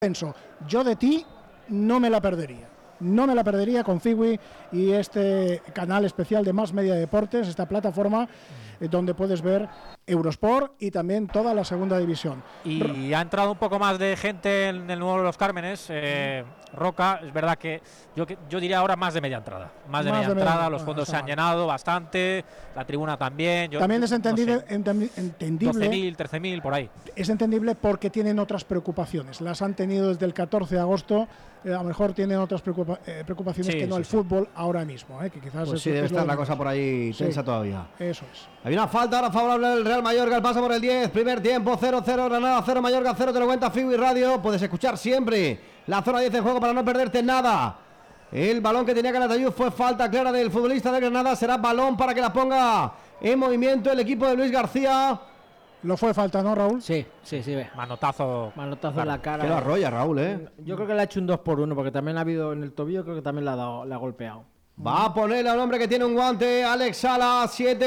Penso, yo de ti no me la perdería. No me la perdería con Fiwi y este canal especial de Más Media Deportes, esta plataforma donde puedes ver Eurosport y también toda la segunda división. Y ha entrado un poco más de gente en el nuevo de los Cármenes. Roca, es verdad que yo diría ahora más de media entrada. Más de media entrada, los fondos se han llenado bastante, la tribuna también. También es entendible, no sé, entendible 12.000, 13.000, por ahí. Es entendible porque tienen otras preocupaciones. Las han tenido desde el 14 de agosto. A lo mejor tienen otras preocupaciones que no el fútbol ahora mismo. Que quizás pues sí, debe estar la cosa por ahí tensa todavía. Eso es. Hay una falta ahora favorable del Real Mallorca. El pasa por el 10. Primer tiempo, 0-0. Granada 0, Mallorca 0. Te lo cuenta Fiwi Radio. Puedes escuchar siempre la zona 10 en juego para no perderte nada. El balón que tenía Calatayud fue falta clara del futbolista de Granada. Será balón para que la ponga en movimiento el equipo de Luis García. Lo fue falta, ¿no, Raúl? Sí, ve. Manotazo en la cara. Que lo arrolla, Raúl, Yo creo que le ha hecho un 2-1, porque también ha habido en el tobillo, creo que también le ha golpeado. Va a ponerle a un hombre que tiene un guante, Alex Sala,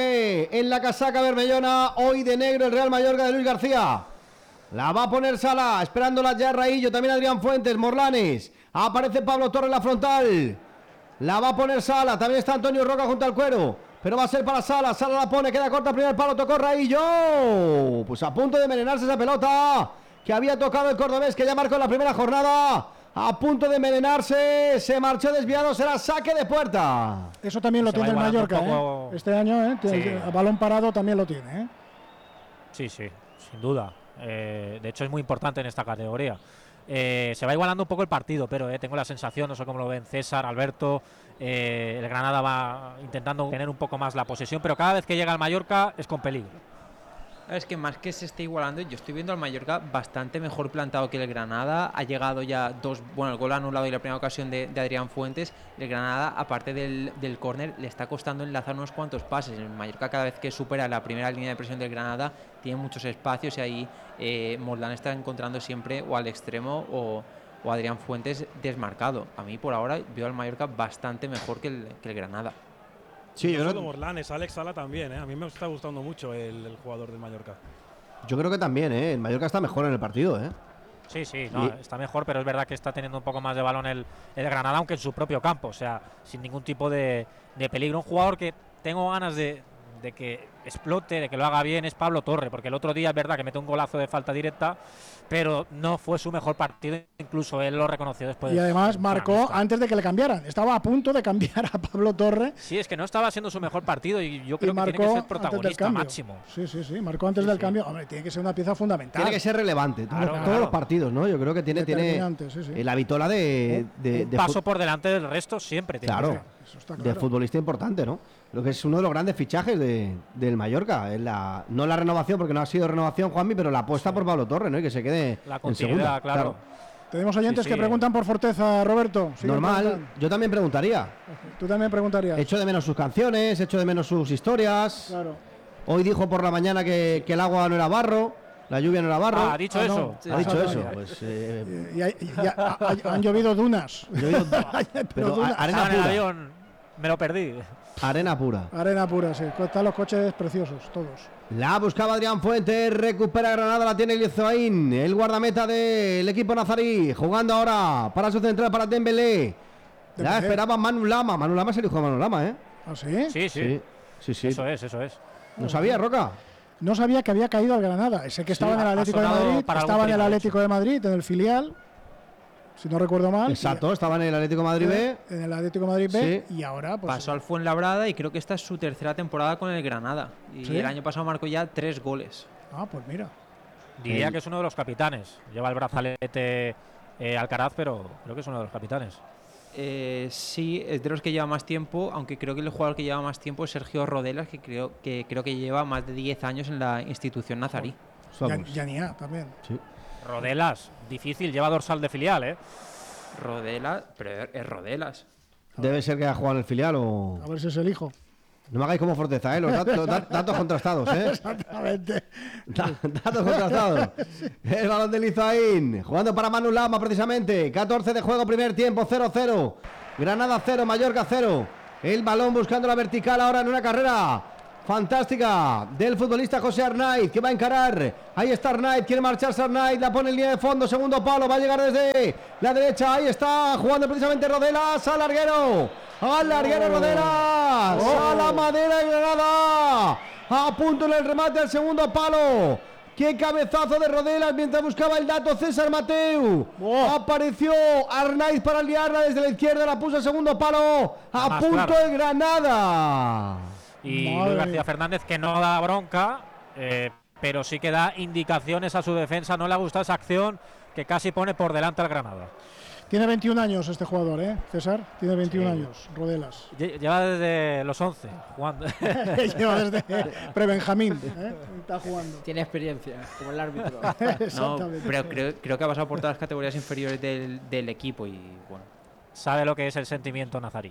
7 en la casaca bermellona, hoy de negro el Real Mallorca de Luis García. La va a poner Sala, esperándola ya Raillo, también Adrián Fuentes, Morlanes. Aparece Pablo Torres en la frontal. La va a poner Sala, también está Antonio Roca junto al cuero. Pero va a ser para Sala, Sala la pone, queda corta, primer palo, tocó Raillo. Pues a punto de envenenarse esa pelota que había tocado el cordobés, que ya marcó en la primera jornada. A punto de envenenarse, se marchó desviado, será saque de puerta. Eso también lo tiene el Mallorca, este año, sí. A balón parado también lo tiene, Sí, sin duda. De hecho es muy importante en esta categoría. Se va igualando un poco el partido, pero tengo la sensación, no sé cómo lo ven César, Alberto, el Granada va intentando tener un poco más la posesión, pero cada vez que llega al Mallorca es con peligro. Es que más que se esté igualando, yo estoy viendo al Mallorca bastante mejor plantado que el Granada. Ha llegado ya el gol anulado y la primera ocasión de Adrián Fuentes. El Granada, aparte del córner, le está costando enlazar unos cuantos pases. El Mallorca, cada vez que supera la primera línea de presión del Granada, tiene muchos espacios y ahí Moldán está encontrando siempre o al extremo o Adrián Fuentes desmarcado. A mí por ahora veo al Mallorca bastante mejor que el Granada. Sí, no solo Morlanes, Alex Sala también, A mí me está gustando mucho el jugador del Mallorca. Yo creo que también, El Mallorca está mejor en el partido, Sí, está mejor, pero es verdad que está teniendo un poco más de balón el Granada, aunque en su propio campo, o sea, sin ningún tipo de peligro. Un jugador que tengo ganas de que explote, de que lo haga bien, es Pablo Torre, porque el otro día es verdad que mete un golazo de falta directa, pero no fue su mejor partido, incluso él lo reconoció después. Y además marcó antes de que le cambiaran, estaba a punto de cambiar a Pablo Torre. Sí, es que no estaba siendo su mejor partido y yo creo que tiene que ser protagonista máximo. Sí, marcó antes del cambio. Hombre, tiene que ser una pieza fundamental. Tiene que ser relevante, todos los partidos, ¿no? Yo creo que tiene la vitola de paso por delante del resto siempre. Claro, de futbolista importante, ¿no? Lo que es uno de los grandes fichajes del Mallorca. No la renovación, porque no ha sido renovación, Juanmi, pero la apuesta por Pablo Torre, ¿no? Y que se quede la en segunda. Claro. Tenemos oyentes que preguntan por Forteza, Roberto. Normal, yo también preguntaría. Tú también preguntarías. Echo de menos sus canciones, echo de menos sus historias. Claro. Hoy dijo por la mañana que el agua no era barro, la lluvia no era barro. ¿Ha dicho eso? Ha dicho eso. Pues, han llovido dunas. Pero arena pura. Me lo perdí. Arena pura. Arena pura, sí. Están los coches preciosos, todos. La buscaba Adrián Fuentes, recupera Granada, la tiene Elizoaín, el guardameta del equipo nazarí, jugando ahora para su central, para Dembélé. La esperaba Manu Lama. Manu Lama es el hijo de Manu Lama, ¿Ah, sí? Sí. Eso es. ¿No sabía, Roca? No sabía que había caído al Granada. Sé que estaba en el Atlético de Madrid. Estaba en el Atlético de Madrid, en el filial. Si no recuerdo mal. Exacto, estaba en el Atlético de Madrid B. En el Atlético de Madrid B. Y ahora pues, pasó al Fuenlabrada y creo que esta es su tercera temporada con el Granada. Y el año pasado marcó ya 3 goles. Ah, pues mira. Diría que es uno de los capitanes. Lleva el brazalete Alcaraz, pero creo que es uno de los capitanes. Sí, es de los que lleva más tiempo, aunque creo que el jugador que lleva más tiempo es Sergio Rodelas, que creo que lleva más de 10 años en la institución nazarí. Yania también. Sí. Rodelas, difícil, lleva dorsal de filial, Rodelas, pero es Rodelas. Debe ser que ha jugado en el filial o... A ver si es el hijo. No me hagáis como Forteza, los datos contrastados, Exactamente. Datos contrastados. El balón de Lizaín, jugando para Manu Lama precisamente. 14 de juego, primer tiempo, 0-0. Granada 0, Mallorca 0. El balón buscando la vertical ahora en una carrera fantástica del futbolista José Arnaiz, que va a encarar. Ahí está Arnaiz, quiere marcharse Arnaiz, la pone en línea de fondo, segundo palo, va a llegar desde la derecha. Ahí está jugando precisamente Rodelas al larguero. Al larguero Rodelas. A la madera de Granada. A punto en el remate al segundo palo. ¡Qué cabezazo de Rodelas mientras buscaba el dato César Mateu! Apareció Arnaiz para liarla desde la izquierda, la puso al segundo palo. A punto el Granada. Y Luis García Fernández, que no da bronca, pero sí que da indicaciones a su defensa. No le ha gustado esa acción que casi pone por delante al Granada. Tiene 21 años este jugador, César. Tiene 21 años, Rodelas. Lleva desde los 11 jugando. Lleva desde pre-Benjamín. Está jugando. Tiene experiencia, como el árbitro. No, pero creo que ha pasado por todas las categorías inferiores del equipo y bueno. Sabe lo que es el sentimiento nazarí.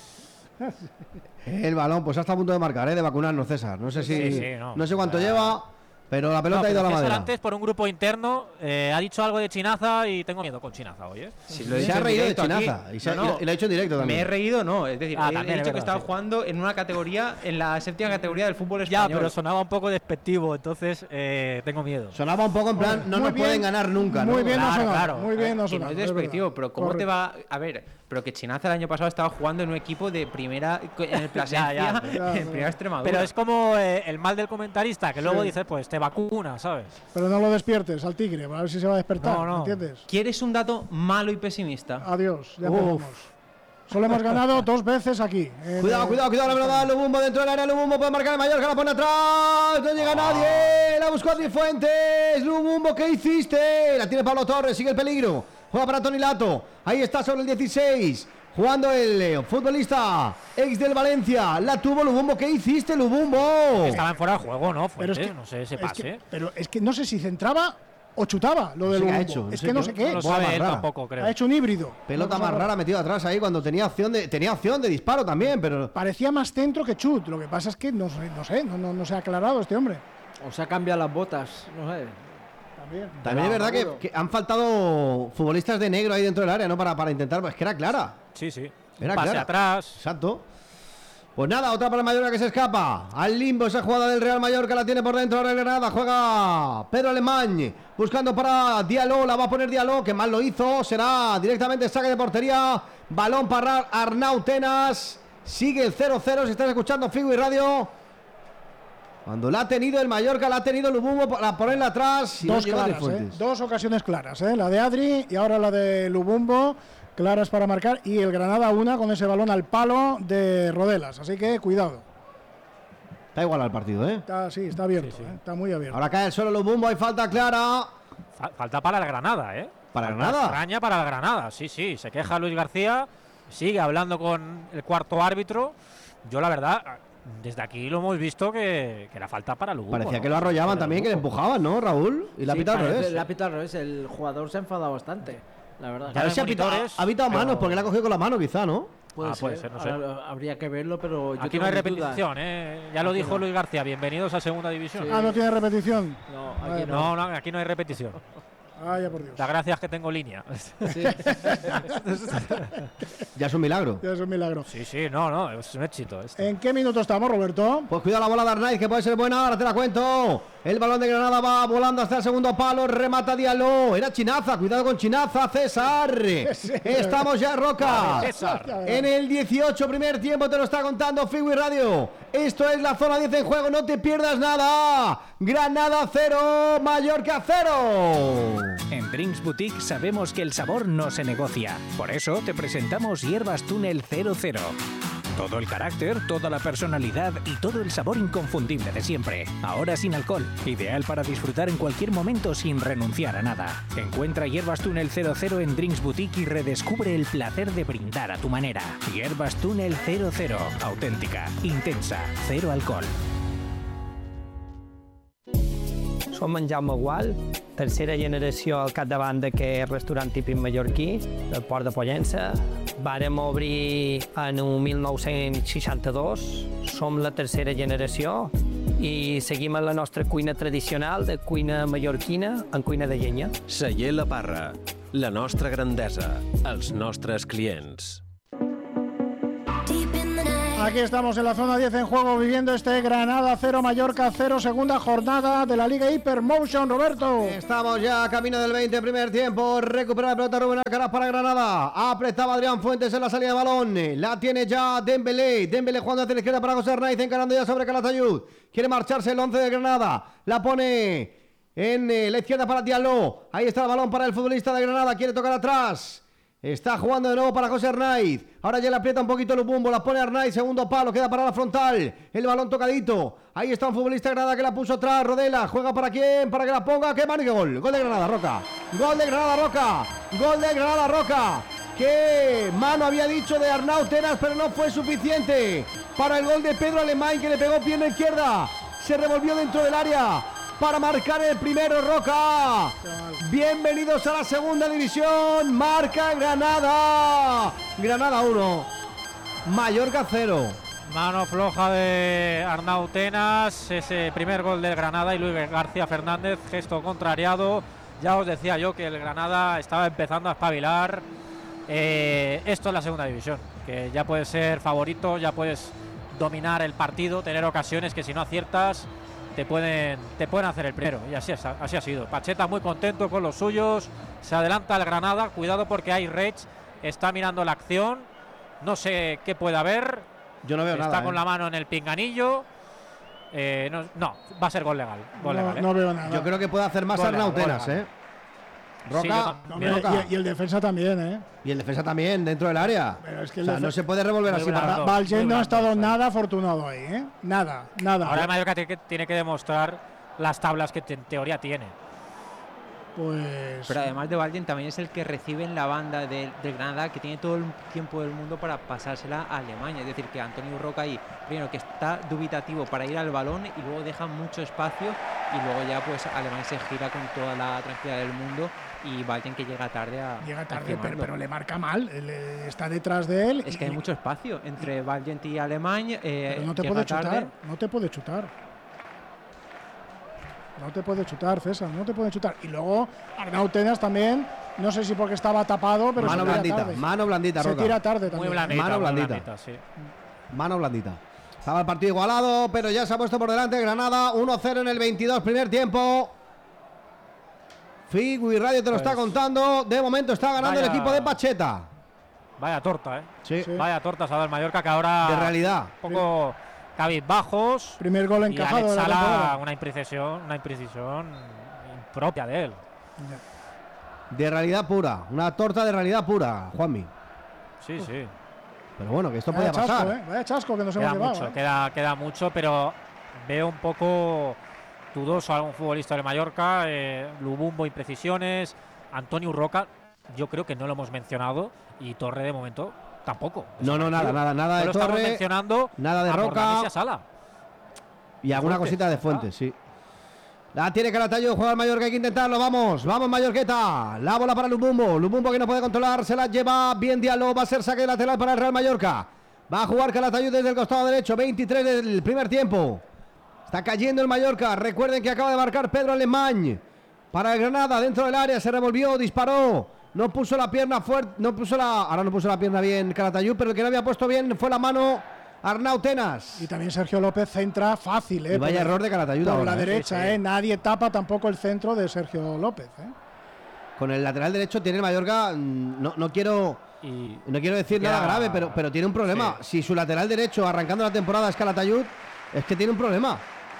El balón, pues hasta a punto de marcar, de vacunarnos, César. No sé no sé cuánto lleva, pero la pelota ha ido a la madera. Antes, por un grupo interno, ha dicho algo de Chinaza y tengo miedo con Chinaza hoy. Se ha reído de Chinaza y lo ha hecho en directo también. Me he reído, no. Es decir, he dicho que estaba jugando en una categoría, en la séptima categoría del fútbol español. Ya, pero sonaba un poco despectivo, entonces tengo miedo. Sonaba un poco en plan, no nos pueden ganar nunca. Muy bien, claro. Muy bien, no es despectivo, pero ¿cómo te va a ver? Pero que Chinaza el año pasado estaba jugando en un equipo de primera, en el Plasencia, en primera Extremadura. Pero es como el mal del comentarista, que luego dice, pues te vacuna, ¿sabes? Pero no lo despiertes al tigre, para ver si se va a despertar, ¿entiendes? ¿Quieres un dato malo y pesimista? Adiós, ya empezamos. Solo hemos ganado 2 veces aquí. Cuidado, la verdad, Lubumbo dentro del área, Lubumbo puede marcar el Mallorca, la pone atrás, no llega nadie, la buscó Cifuentes, Lubumbo, ¿qué hiciste? La tiene Pablo Torres, sigue el peligro. Juega para Toni Lato. Ahí está sobre el 16. Jugando el futbolista ex del Valencia. La tuvo Lubumbo. ¿Qué hiciste, Lubumbo? Estaba en fuera de juego, ¿no? Fuentes, pero no sé ese pase. Pero es que no sé si centraba o chutaba lo de Lubumbo. Es que no sé qué. No lo sabe él tampoco, creo. Ha hecho un híbrido. Pelota más rara metido atrás ahí cuando tenía opción de disparo también, pero parecía más centro que chut. Lo que pasa es que no se ha aclarado este hombre. O se ha cambiado las botas, no sé. También es verdad que han faltado futbolistas de negro ahí dentro del área, ¿no? Para intentar, pues que era clara. Sí. Era pase clara. Atrás. Exacto. Pues nada, otra para el Mallorca que se escapa. Al limbo esa jugada del Real Mallorca, la tiene por dentro ahora el Granada. Juega Pedro Alemán, buscando para Diallo, la va a poner Diallo, que mal lo hizo. Será directamente saque de portería. Balón para Arnau Tenas. Sigue el 0-0, si estás escuchando Figo y Radio. Cuando la ha tenido el Mallorca, la ha tenido Lubumbo para ponerla atrás. Y dos ocasiones claras, la de Adri y ahora la de Lubumbo, claras para marcar. Y el Granada una con ese balón al palo de Rodelas. Así que cuidado. Está igual al partido, Está abierto, está muy abierto. Ahora cae el suelo Lubumbo, hay falta clara. Falta para el Granada, ¿Para el Granada? Extraña para el Granada, sí. Se queja Luis García, sigue hablando con el cuarto árbitro. Yo la verdad... Desde aquí lo hemos visto que la falta para Lubumbo. Parecía que lo arrollaban también, que le empujaban, ¿no, Raúl? Y la pita al revés. La pita al revés, el jugador se ha enfadado bastante, la verdad. A ver si ha pitado manos, porque la ha cogido con la mano quizá, ¿no? Puede ser, no sé. Habría que verlo, pero aquí no hay repetición, Ya lo dijo Luis García, bienvenidos a Segunda División. ¿No tiene repetición? No, aquí no, aquí no hay repetición. Ya por Dios. La gracia es que tengo línea. Sí. Ya es un milagro. Sí, es un éxito. ¿En qué minuto estamos, Roberto? Pues cuidado la bola de Arnaiz, que puede ser buena, ahora te la cuento. El balón de Granada va volando hasta el segundo palo, remata Diallo. Era Chinaza, cuidado con Chinaza, César. Estamos ya, Roca. En el 18, primer tiempo, te lo está contando Figo y Radio. Esto es la zona 10 en juego, no te pierdas nada. Granada 0, Mallorca 0. En Drinks Boutique sabemos que el sabor no se negocia. Por eso te presentamos Hierbas Túnel 00. Todo el carácter, toda la personalidad y todo el sabor inconfundible de siempre. Ahora sin alcohol. Ideal para disfrutar en cualquier momento sin renunciar a nada. Encuentra Hierbas Túnel 00 en Drinks Boutique y redescubre el placer de brindar a tu manera. Hierbas Túnel 00. Auténtica, intensa, cero alcohol. Som en Jaume Gual, tercera generació al capdavant d'aquest restaurant típic mallorquí, del Port de Pollença. Vàrem obrir en 1962, som la tercera generació i seguim en la nostra cuina tradicional de cuina mallorquina en cuina de llenya. Celler La Parra, la nostra grandesa, els nostres clients. Aquí estamos en la zona 10 en juego, viviendo este Granada 0, Mallorca 0, segunda jornada de la Liga Hypermotion, Roberto. Estamos ya camino del 20, primer tiempo. Recupera la pelota Rubén Alcaraz para Granada. Apretaba Adrián Fuentes en la salida de balón. La tiene ya Dembélé. Dembélé jugando hacia la izquierda para José Arnaiz, encarando ya sobre Calatayud. Quiere marcharse el 11 de Granada. La pone en la izquierda para Diallo. Ahí está el balón para el futbolista de Granada. Quiere tocar atrás. Está jugando de nuevo para José Arnaiz. Ahora ya le aprieta un poquito Lubumbo. La pone Arnaiz. Segundo palo. Queda para la frontal. El balón tocadito. Ahí está un futbolista de Granada que la puso atrás. Rodela. ¿Juega para quién? Para que la ponga. ¡Qué mano y qué gol! Gol de Granada, Roca. Gol de Granada, Roca. Gol de Granada, Roca. ¡Qué mano había dicho de Arnau Tenas! Pero no fue suficiente para el gol de Pedro Alemán, que le pegó pierna izquierda. Se revolvió dentro del área para marcar el primero, Roca. Bienvenidos a la segunda división. Marca Granada. Granada 1, Mallorca 0. Mano floja de Arnau Tenas, ese primer gol del Granada, y Luis García Fernández, gesto contrariado. Ya os decía yo que el Granada estaba empezando a espabilar. Esto es la segunda división, que ya puedes ser favorito, ya puedes dominar el partido, tener ocasiones que si no aciertas te pueden hacer el primero, y así ha sido. Pacheta muy contento con los suyos, se adelanta el Granada, cuidado porque hay Rech, está mirando la acción, no sé qué puede haber. Yo no veo nada. Está con la mano en el pinganillo. No, va a ser gol legal. No veo nada. Yo creo que puede hacer más Arnau Tenas, Roca, sí, Roca. Y el defensa también, Y el defensa también, dentro del área. Pero es que no se puede revolver así. Valgent no ha estado nada afortunado ahí, Nada. Ahora el Mallorca tiene que demostrar las tablas que en teoría tiene. Pues... Pero además de Valgent también es el que recibe en la banda del Granada, que tiene todo el tiempo del mundo para pasársela a Alemania. Es decir, que Antonio Roca ahí, primero que está dubitativo para ir al balón y luego deja mucho espacio, y luego ya pues Alemania se gira con toda la tranquilidad del mundo, y Valgent que llega tarde pero le marca mal, está detrás de él. Es que hay mucho espacio entre Valgent y Alemania. No te puede chutar, no te puede chutar, César, no te puede chutar. Y luego Arnau Tenas también, no sé si porque estaba tapado, pero mano blandita, Roca. Se tira tarde también. Muy blandita, mano blandita. Sí. Mano blandita. Estaba el partido igualado, pero ya se ha puesto por delante Granada, 1-0 en el 22, primer tiempo. Figui Radio te lo está contando. De momento está ganando el equipo de Pacheta. Vaya torta, Sí. Vaya torta se ha dado el Mallorca, que ahora de realidad. Un poco cabizbajos. Primer gol encajado. Y Alex Sala, una imprecisión impropia de él. De realidad pura. Una torta de realidad pura, Juanmi. Sí. Pero bueno, que esto podía pasar. Vaya chasco que nos hemos llevado. Queda mucho, pero veo un poco dudoso a algún futbolista del Mallorca. Lubumbo, imprecisiones. Antonio Roca, yo creo que no lo hemos mencionado. Y Torre, de momento, tampoco. Nada de Torre. Estamos mencionando nada de Roca. Sala. Y alguna cosita de Fuentes, sí. La tiene Calatayud, juega el Mallorca, hay que intentarlo, vamos Mallorqueta, la bola para Lubumbo que no puede controlar, se la lleva bien Diallo, va a ser saque de lateral para el Real Mallorca, va a jugar Calatayud desde el costado derecho, 23 del primer tiempo, está cayendo el Mallorca, recuerden que acaba de marcar Pedro Alemán, para el Granada, dentro del área, se revolvió, disparó, no puso la pierna fuerte, ahora no puso la pierna bien Calatayud, pero el que no había puesto bien fue la mano Arnau Tenas. Y también Sergio López centra fácil, Y vaya error de Calatayud por ahora, la derecha, Nadie tapa tampoco el centro de Sergio López, Con el lateral derecho tiene el Mallorca, no quiero decir nada grave, pero tiene un problema. Si su lateral derecho arrancando la temporada es Calatayud, es que tiene un problema.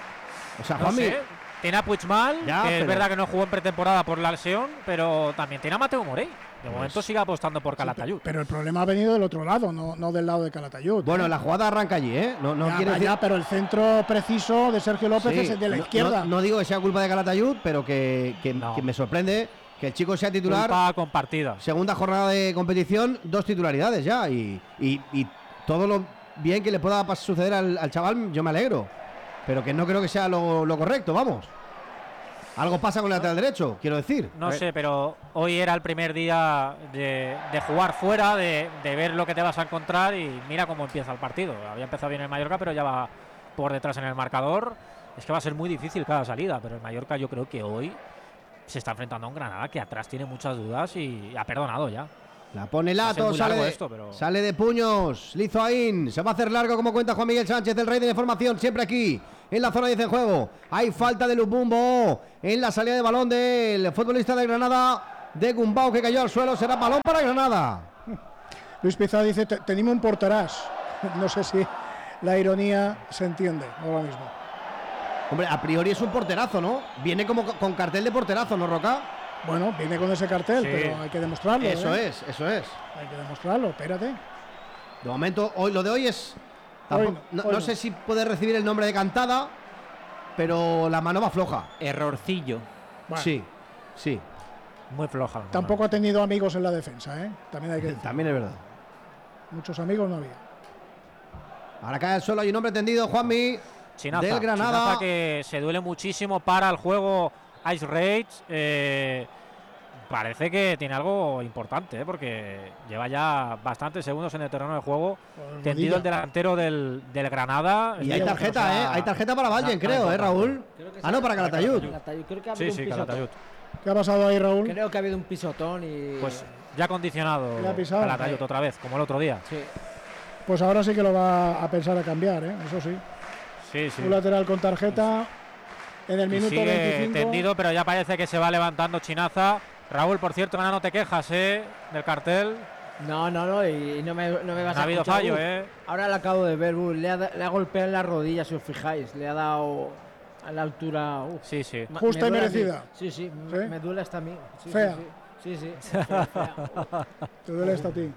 O sea, Juanmi, tiene a Puigmal, es verdad que no jugó en pretemporada por la lesión, pero también tiene a Mateu Morey. De momento sigue apostando por Calatayud. Pero el problema ha venido del otro lado, no del lado de Calatayud. Bueno, la jugada arranca allí, pero el centro preciso de Sergio López es el de la izquierda. No digo que sea culpa de Calatayud, pero que me sorprende que el chico sea titular. Culpa compartida. Segunda jornada de competición, 2 titularidades ya. Y todo lo bien que le pueda suceder al chaval, yo me alegro. Pero que no creo que sea lo correcto, vamos. Algo pasa con el lateral derecho, quiero decir. No sé, pero hoy era el primer día de jugar fuera, de ver lo que te vas a encontrar, y mira cómo empieza el partido. Había empezado bien el Mallorca, pero ya va por detrás en el marcador. Es que va a ser muy difícil cada salida, pero el Mallorca yo creo que hoy se está enfrentando a un Granada que atrás tiene muchas dudas y ha perdonado ya. La pone Va a ser Lato, muy sale largo de, esto, pero- sale de puños. Lizoain, se va a hacer largo como cuenta Juan Miguel Sánchez, el rey de la información, siempre aquí, en la zona 10 en juego. Hay falta de Lubumbo en la salida de balón del futbolista de Granada, de Gumbau, que cayó al suelo. Será balón para Granada. Luis Pizarro dice, tenemos un porterás. No sé si la ironía se entiende ahora mismo. Hombre, a priori es un porterazo, ¿no? Viene como con cartel de porterazo, ¿no, Roca? Bueno, viene con ese cartel, Sí. pero hay que demostrarlo. Eso es. Hay que demostrarlo, espérate. De momento, hoy lo de hoy es... tampoco- Hoy no no. sé si puede recibir el nombre de cantada, pero la mano va floja. Errorcillo. Bueno, Sí. Muy floja. Tampoco ha tenido amigos en la defensa, ¿eh? También hay que decir. También es verdad. Muchos amigos no había. Ahora cae al suelo, hay un hombre tendido, Juanmi, Chinaza, del Granada. Chinaza que se duele muchísimo para el juego Ice Rage. Parece que tiene algo importante, porque lleva ya bastantes segundos en el terreno de juego. Pues Tendido rodilla. el delantero del Granada. Y hay Esto tarjeta, no sea Hay tarjeta para Vallen, nada creo, importante. Raúl. Ah, no, para Calatayud. Creo que ha habido Sí, un sí, pisotón. Calatayud. ¿Qué ha pasado ahí, Raúl? Creo que ha habido un pisotón y. Pues ya condicionado Le ha pisado. Calatayud otra vez, como el otro día. Sí. Pues ahora sí que lo va a pensar a cambiar, ¿eh? Eso sí. Sí, sí. Un lateral con tarjeta en el Y minuto sigue 25. tendido, pero ya parece que se va levantando Chinaza. Raúl, por cierto, ahora no te quejas, del cartel. No, y no me vas No ha habido escuchar. fallo, ¿eh? Ahora le acabo de ver, le ha golpeado en la rodilla, si os fijáis. Le ha dado a la altura. Sí, sí. Justa y me duele a mí. merecida. Sí, ¿Sí? me duele hasta a mí. Sí, Fea. Sí. Fea. Te duele esto a ti.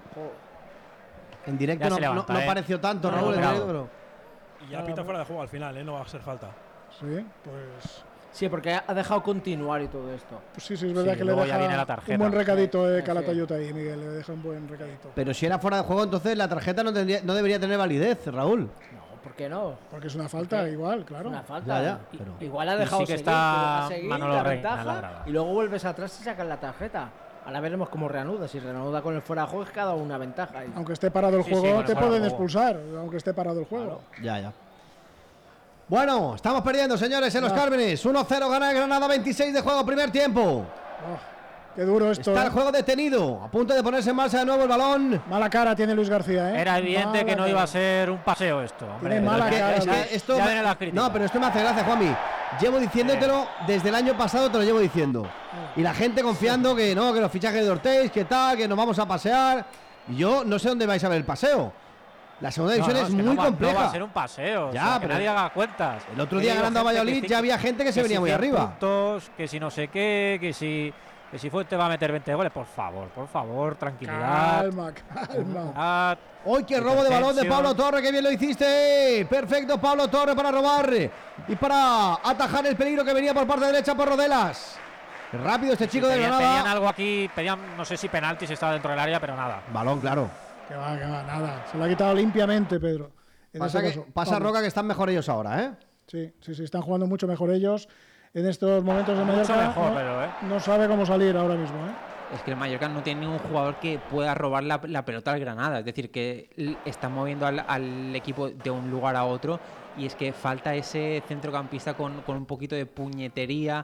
En directo Ya no, se levanta, no ¿eh? pareció tanto, No, Raúl, en claro. directo, pero... Y ya pita fuera de juego al final, no va a ser falta. Sí, pues Sí, porque ha dejado continuar y todo esto. sí, es verdad Sí, que le luego ya deja viene la tarjeta. un buen recadito de Sí. Calatayud ahí, Miguel. Le deja un buen recadito. Pero si era fuera de juego, entonces la tarjeta no debería tener validez, Raúl. No, ¿por qué no? Porque es una falta igual, claro. Una falta. Ya, I- pero- Igual ha dejado sí que seguir, está te deja seguir, Manolo la Reina en la ventaja, grada. y luego vuelves atrás y sacas la tarjeta. Ahora veremos cómo reanuda. Si reanuda con el fuera de juego es que ha dado una ventaja. Y- Aunque esté parado el Sí, juego, sí, con el te fuera de pueden juego. expulsar, aunque esté parado el juego. Ya. Bueno, estamos perdiendo, señores, en los Cármenes. 1-0 gana el Granada, 26 de juego, primer tiempo. Oh, qué duro esto. Está ¿eh? el juego detenido, a punto de ponerse en marcha de nuevo el balón. Mala cara tiene Luis García, ¿eh? Era evidente que Mala no iba a cara. ser un paseo esto. Hombre. Tiene mala Es que- cara, es que Luis. Esto ya me- vienen las críticas. No, pero esto me hace gracia, Juanmi. Llevo diciéndotelo desde el año pasado, te lo llevo diciendo. Y la gente confiando que no, que los fichajes de Ortiz, que tal, que nos vamos a pasear. Y yo no sé dónde vais a ver el paseo. La segunda división No, es que muy no va compleja. a ser un paseo. Ya, o sea, que pero nadie haga cuentas. el otro He día leído ganando a gente que Valladolid sí- ya había gente que se venía si muy 100 arriba. puntos, que si no sé qué, que si Fuente va a meter 20 goles. Por favor, tranquilidad. Calma. tranquilidad. Hoy qué robo de balón de Hipertensión. Pablo Torre, que bien lo hiciste. Perfecto, Pablo Torre para robar y para atajar el peligro que venía por parte derecha por Rodelas. Rápido este chico de Pedían Granada. algo aquí, pedían, no sé si penalti, si estaba dentro del área, pero nada. Balón, claro. Que va, nada. Se lo ha quitado limpiamente, Pedro. En Pasa, ese que, caso. pasa Vamos. Roca, que están mejor ellos ahora, ¿eh? Sí, están jugando mucho mejor ellos en estos momentos de Mucho Mallorca. mejor, no, pero, no sabe cómo salir ahora mismo, ¿eh? Es que el Mallorca no tiene ningún jugador que pueda robar la pelota al Granada. Es decir, que está moviendo al equipo de un lugar a otro. Y es que falta ese centrocampista con un poquito de puñetería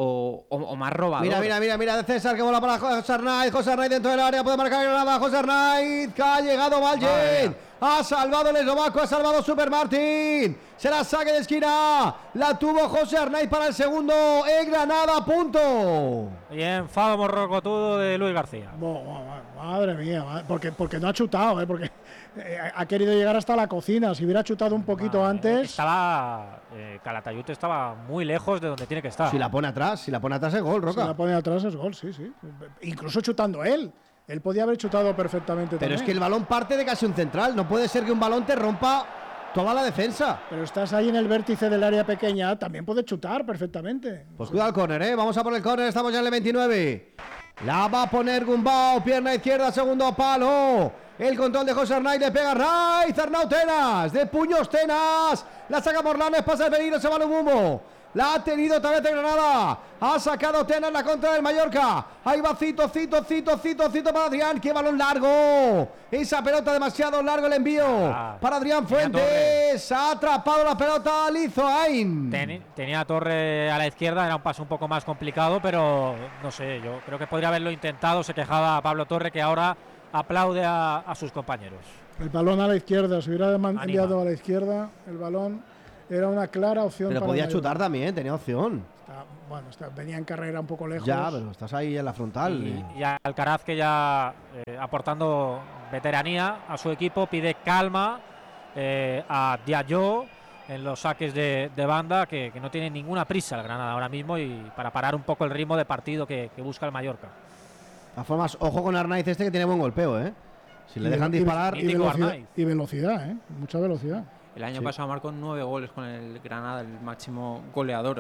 o más robador. Mira de César, que bola para José Arnaiz. José Arnaiz dentro del área, puede marcar Granada. José Arnaiz, que ha llegado Vallen. Ha salvado el eslovaco, ha salvado Super Martín. Será saque de esquina. La tuvo José Arnaiz para el segundo. El Granada, punto. Y enfado morrocotudo de Luis García. Madre mía, porque no ha chutado, ¿eh? Porque ha querido llegar hasta la cocina. Si hubiera chutado un poquito antes. Calatayud estaba muy lejos de donde tiene que estar. Si la pone atrás es gol, Si Roca. la pone atrás es gol, sí. Incluso chutando él. Él podía haber chutado perfectamente Pero también. es que el balón parte de casi un central. No puede ser que un balón te rompa toda la defensa. Pero estás ahí en el vértice del área pequeña, también puedes chutar perfectamente. Pues cuidado al córner, ¿eh? Vamos a por el córner, estamos ya en el 29. La va a poner Gumbau, pierna izquierda, segundo palo. El control de José Arnaiz, le pega Arnaiz, Arnau Tenas, de puños Tenas. La saca Morlanes, pasa el peligro, se va Lubumbo. La ha tenido otra vez de Granada. Ha sacado Tenas la contra del Mallorca. Ahí va Cito para Adrián. ¡Qué balón largo! Esa pelota demasiado largo el envío. Para Adrián Fuentes. Ha atrapado la pelota Lizoain. Tenía Torre a la izquierda, era un paso un poco más complicado, pero no sé, yo creo que podría haberlo intentado. Se quejaba Pablo Torre que ahora aplaude a sus compañeros. El balón a la izquierda, si hubiera enviado a la izquierda, el balón era una clara opción. Pero para podía el chutar también, tenía opción. Venía en carrera un poco lejos. Ya, pero estás ahí en la frontal. Y Alcaraz, que ya aportando veteranía a su equipo, pide calma a Diallo en los saques de banda, que no tiene ninguna prisa el Granada ahora mismo, y para parar un poco el ritmo de partido que busca el Mallorca. De todas formas, ojo con Arnaiz que tiene buen golpeo, ¿eh? Si le dejan disparar. Y velocidad, ¿eh? Mucha velocidad. El año pasado marcó 9 goles con el Granada, el máximo goleador.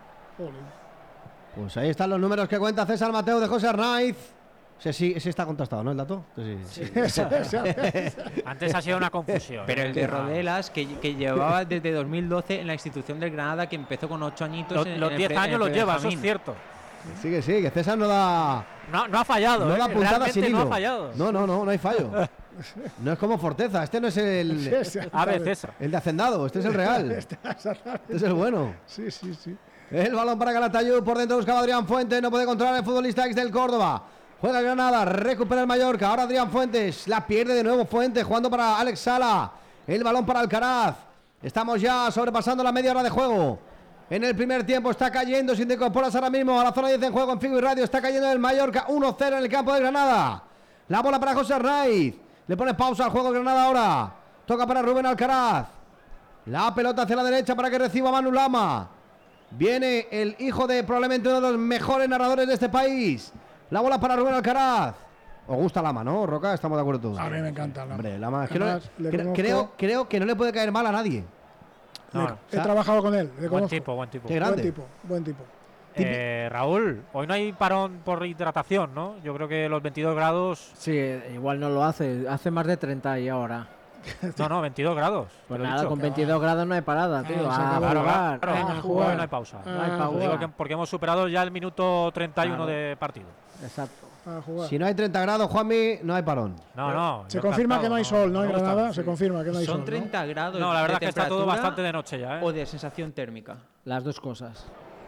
Pues ahí están los números que cuenta César Mateu de José Arnaiz. Sí está contrastado, ¿no? El dato. Sí. Antes ha sido una confusión. Pero el de Rodelas, que llevaba desde 2012 en la institución del Granada, que empezó con 8 añitos. Los 10 años los lleva, eso es cierto. Sí, que César no da. No ha fallado. No da puntada sin hilo. No ha fallado. No hay fallo. No es como Forteza, este no es el. César. El de Hacendado, este es el real. Este es el bueno. Sí. El balón para Calatayud, por dentro buscaba Adrián Fuentes, no puede controlar el futbolista ex del Córdoba. Juega el Granada, recupera el Mallorca, ahora Adrián Fuentes, la pierde de nuevo Fuentes, jugando para Alex Sala. El balón para Alcaraz. Estamos ya sobrepasando la media hora de juego. En el primer tiempo está cayendo, si te incorporas ahora mismo a la zona 10 en juego en Figo y Radio, está cayendo el Mallorca 1-0 en el campo de Granada. La bola para José Arnaiz, le pone pausa al juego Granada ahora. Toca para Rubén Alcaraz. La pelota hacia la derecha para que reciba Manu Lama. Viene el hijo de probablemente uno de los mejores narradores de este país. La bola para Rubén Alcaraz. ¿Os gusta Lama, no, Roca? Estamos de acuerdo todos. A mí me encanta Lama. Hombre, Lama, es que creo que no le puede caer mal a nadie. He trabajado con él. Buen tipo. Qué grande. Buen tipo. Raúl, hoy no hay parón por hidratación, ¿no? Yo creo que los 22 grados... Sí, igual no lo hace. Hace más de 30 y ahora. No, 22 22. Pues nada, con 22 grados no hay parada, tío. A jugar. No hay pausa. Digo porque hemos superado ya el minuto 31 de partido. Exacto. Si no hay 30 grados, Juanmi, no hay parón. No. Se confirma que no hay sol, ¿no? En Granada se confirma que no hay sol. Son 30 grados. No, la verdad que está todo bastante de noche ya, ¿eh? O de sensación térmica. Las dos cosas.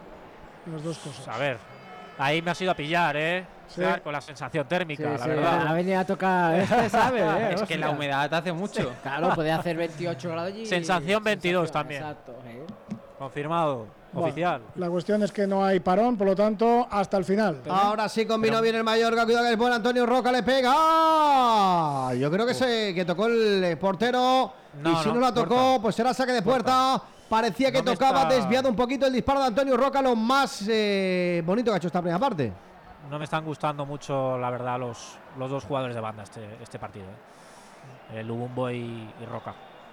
A ver, ahí me has ido a pillar, ¿eh? Sí. Con la sensación térmica, la verdad. Ha venido a tocar, ¿sabe? Es que la humedad hace mucho. Claro, puede hacer 28 grados y... Sensación 22 también. Exacto. Confirmado, oficial. La cuestión es que no hay parón, por lo tanto, hasta el final. Ahora sí combinó bien el Mallorca, cuidado que es bueno, Antonio Roca le pega. Yo creo que tocó el portero y si no la tocó, pues será saque de puerta. Parecía que tocaba, desviado un poquito el disparo de Antonio Roca, lo más bonito que ha hecho esta primera parte. No me están gustando mucho, la verdad, los dos jugadores de banda este partido. Lubumbo y Roca.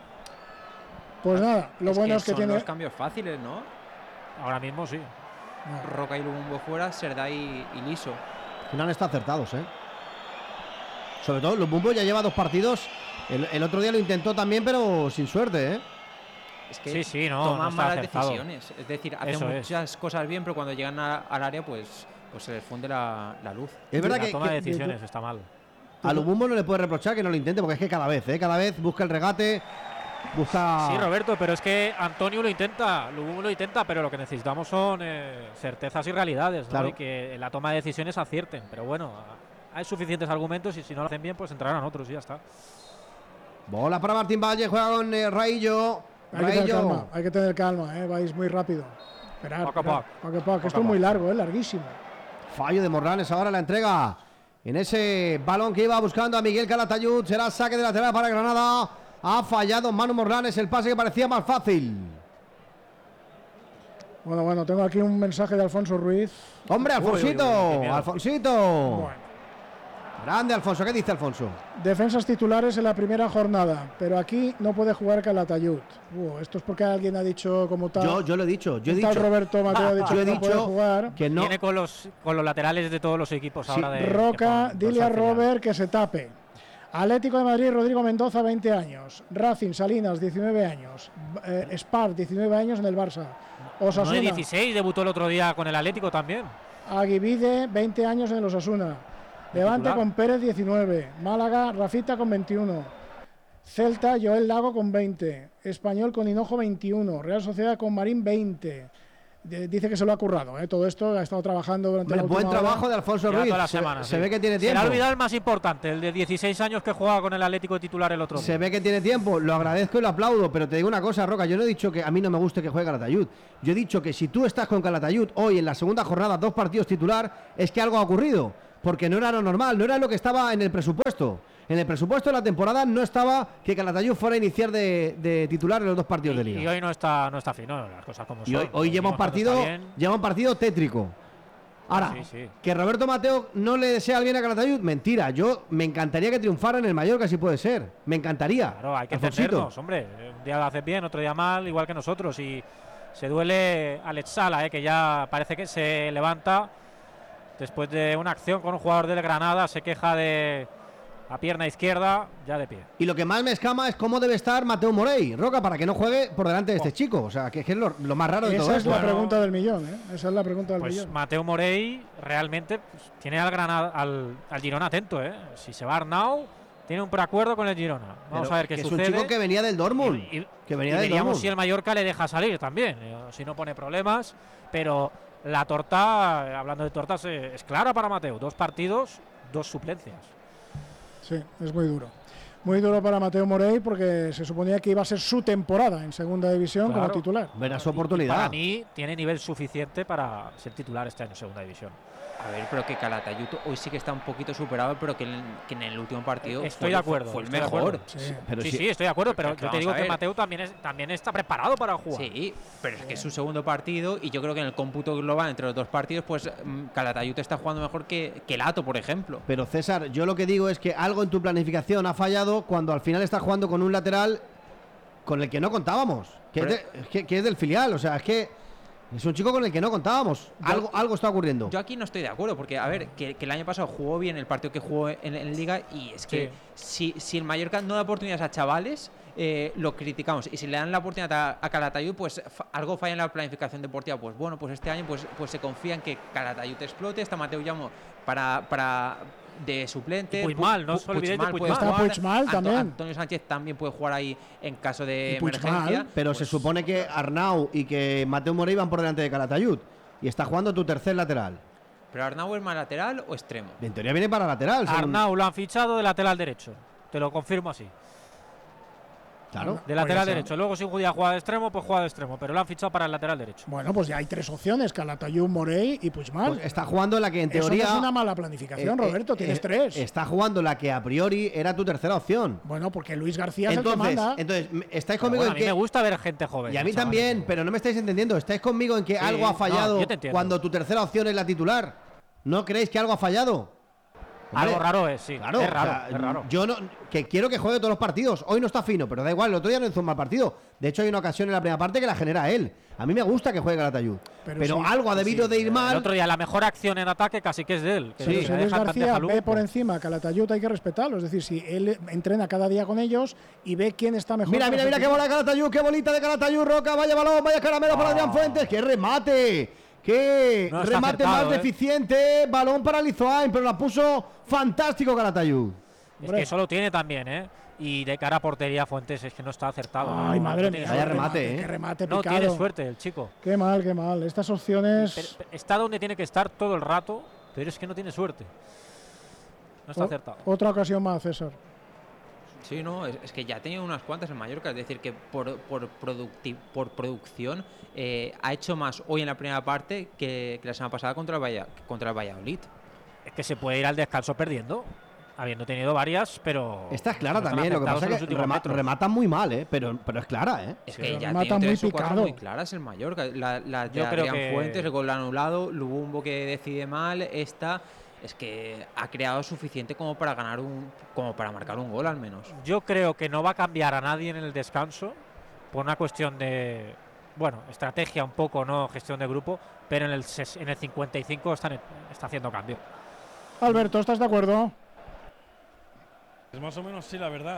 Pues nada, lo bueno es que tiene los cambios fáciles, ¿no? Ahora mismo sí. Roca y Lubumbo fuera, Serdai y Liso. Al final está acertados, ¿eh? Sobre todo Lubumbo ya lleva 2 partidos. El otro día lo intentó también, pero sin suerte, ¿eh? Es que sí, toman malas acertado. decisiones. Es decir, hacen muchas cosas bien, pero cuando llegan al área, pues se les funde la luz. Es verdad la toma de decisiones está mal. A Lubumbo no le puede reprochar que no lo intente, porque es que cada vez busca el regate. Sí, Roberto, pero es que Antonio lo intenta, Lubumbo lo intenta, pero lo que necesitamos son certezas y realidades, ¿no? Claro. Y que en la toma de decisiones acierten. Pero bueno, hay suficientes argumentos y si no lo hacen bien, pues entrarán otros y ya está. Bola para Martín Valle, juega con Raillo. Hay que tener calma, vais muy rápido. Esperar, que esto es muy largo, larguísimo. Fallo de Morlanes ahora la entrega en ese balón que iba buscando a Miguel Calatayud. Será saque de lateral para Granada. Ha fallado Manu Morlanes el pase que parecía más fácil. Bueno, tengo aquí un mensaje de Alfonso Ruiz. ¡Hombre, Alfonsito! ¡Alfonsito! Bueno. Grande Alfonso, ¿qué dice Alfonso? Defensas titulares en la primera jornada, pero aquí no puede jugar Calatayud. Esto es porque alguien ha dicho como tal. Yo lo he dicho. Tal Roberto Mateo ha dicho que no puede jugar. Que no. Viene con los laterales de todos los equipos ahora de Roca, dile a Robert que se tape. Atlético de Madrid, Rodrigo Mendoza, 20 años. Racing, Salinas, 19 años. Spar, 19 años en el Barça. Osasuna. 16, debutó el otro día con el Atlético también. Aguivide, 20 años en el Osasuna. Levante con Pérez, 19. Málaga, Rafita con 21. Celta, Joel Lago con 20. Español con Hinojo, 21. Real Sociedad con Marín, 20. dice que se lo ha currado, todo esto, ha estado trabajando durante la buen última trabajo hora. de Alfonso Lleva Ruiz. toda la semana, Se sí. ve que tiene Se le tiempo. ha olvidado el más importante, el de 16 años que jugaba con el Atlético de titular el otro día. Se ve que tiene tiempo, lo agradezco y lo aplaudo, pero te digo una cosa, Roca, yo no he dicho que a mí no me guste que juegue Calatayud. Yo he dicho que si tú estás con Calatayud hoy en la segunda jornada, 2 partidos titular, es que algo ha ocurrido, porque no era lo normal, no era lo que estaba en el presupuesto. En el presupuesto de la temporada no estaba que Calatayud fuera a iniciar de titular en los 2 partidos de liga. Y hoy no está fino, las cosas como Y son. hoy lleva un partido tétrico. Ahora, sí. que Roberto Mateo no le desea el bien a Calatayud, mentira. Yo me encantaría que triunfara en el Mallorca, si puede ser. Me encantaría. Claro, hay que Alfonsito. entendernos, hombre. Un día lo hace bien, otro día mal, igual que nosotros. Y se duele Alex Sala, que ya parece que se levanta después de una acción con un jugador del Granada, se queja de la pierna izquierda, ya de pie. Y lo que más me escama es cómo debe estar Mateo Morey, Roca, para que no juegue por delante de este chico. O sea, que es lo más raro de todo Esa es esto. la pregunta del millón, Esa es la pregunta del Pues millón. Mateo Morey realmente tiene al Granada, al Girona atento, Si se va Arnau, tiene un preacuerdo con el Girona. Vamos Pero a ver qué que sucede. Es un chico que venía del Dortmund. Que venía del veríamos Dortmund. si el Mallorca le deja salir también, si no pone problemas. Pero la torta, hablando de tortas, es clara para Mateo. 2 partidos, 2 suplencias. Sí, es muy duro. Muy duro para Mateo Morey porque se suponía que iba a ser su temporada en segunda división como titular. Verá su Y oportunidad. para mí tiene nivel suficiente para ser titular este año en segunda división. A ver, pero que Calatayud hoy sí que está un poquito superado, pero que en el último partido Estoy de acuerdo. fue el estoy de mejor. acuerdo. Sí. Pero Sí, estoy de acuerdo, pero yo te vamos digo a que ver. Mateo también está preparado para jugar. Sí, pero es que es su segundo partido y yo creo que en el cómputo global entre los 2 partidos, pues Calatayud está jugando mejor que Lato, por ejemplo. Pero César, yo lo que digo es que algo en tu planificación ha fallado cuando al final estás jugando con un lateral con el que no contábamos. Que es del filial, o sea, es que es un chico con el que no contábamos. Algo está ocurriendo. Yo aquí no estoy de acuerdo, porque, a ver, que el año pasado jugó bien el partido que jugó en Liga, y es que si el Mallorca no da oportunidades a chavales, lo criticamos. Y si le dan la oportunidad a Calatayud, pues algo falla en la planificación deportiva. Pues bueno, pues este año pues se confía en que Calatayud explote. Está Mateo Llamo para de suplente. Y Puigmal, no os olvidéis de Puigmal. Está Puigmal también. Antonio Sánchez también puede jugar ahí en caso de Puigmal, emergencia. Pero Pues se supone que Arnau y que Mateo Morey van por delante de Calatayud. Y está jugando tu tercer lateral. ¿Pero Arnau es más lateral o extremo? En teoría viene para lateral. según- Arnau lo han fichado de lateral derecho. Te lo confirmo así. Claro. De lateral derecho. Luego si un día juega de extremo, pues juega de extremo. Pero lo han fichado para el lateral derecho. Bueno, pues ya hay 3 opciones: Calatayud, Morey y Puigmal. Pues está jugando la que en Eso teoría. no es una mala planificación, Roberto. Tienes 3. Está jugando la que a priori era tu tercera opción. Bueno, porque Luis García es el que manda. Entonces, estáis Pero conmigo bueno, a en mí que. me gusta ver gente joven. Y a mí chavales. también, pero no me estáis entendiendo. Estáis conmigo en que algo ha no, fallado yo te entiendo. cuando tu tercera opción es la titular. ¿No creéis que algo ha fallado? Hombre, Algo raro es, sí. Claro, es raro, o sea, es raro. Yo no, que quiero que juegue todos los partidos. Hoy no está fino, pero da igual, el otro día no hizo un mal partido. De hecho, hay una ocasión en la primera parte que la genera él. A mí me gusta que juegue Calatayud. Pero sí, algo ha debido de ir El mal. otro día la mejor acción en ataque casi que es de él. Que Sí. Pero se si la Luis deja García bandeja Lugo. ve por encima a Calatayud, hay que respetarlo. Es decir, si él entrena cada día con ellos y ve quién está mejor. Mira, para mira, qué bola de Calatayud, qué bolita de Calatayud, Roca, vaya balón, vaya caramelo para Adrián Fuentes, qué remate. Qué No está remate acertado, más deficiente, balón para Lizoain, pero la puso fantástico Calatayud. Es que eso lo tiene también, Y de cara a portería Fuentes es que no está acertado. Ay, No, madre no mía. tiene Vaya suerte. remate, Qué remate No picado. tiene suerte el chico. Qué mal, qué mal. Estas opciones. Está donde tiene que estar todo el rato, pero es que no tiene suerte. No está acertado. Otra ocasión más, César. Sí, no, es que ya ha tenido unas cuantas en Mallorca, es decir, que por producción ha hecho más hoy en la primera parte que la semana pasada contra el Valladolid. Es que se puede ir al descanso perdiendo, habiendo tenido varias, pero. Esta es clara no están también, lo que acertados pasa en es los que últimos metros. rematan muy mal, pero es clara, Es Sí, que ya ha remata tenido muy 3 o 4 picado. muy claras el Mallorca. La de Yo creo Adrián que- Fuentes, el gol anulado, Lubumbo que decide mal, esta es que ha creado suficiente como para marcar un gol al menos. Yo creo que no va a cambiar a nadie en el descanso por una cuestión de, estrategia un poco, no gestión de grupo, pero en el 55 está haciendo cambio. Alberto, ¿estás de acuerdo? Es más o menos sí, la verdad.